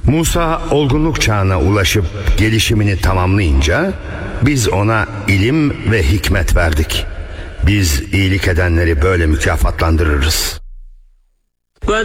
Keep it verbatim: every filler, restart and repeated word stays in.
Musa olgunluk çağına ulaşıp gelişimini tamamlayınca biz ona ilim ve hikmet verdik. Biz iyilik edenleri böyle mükafatlandırırız.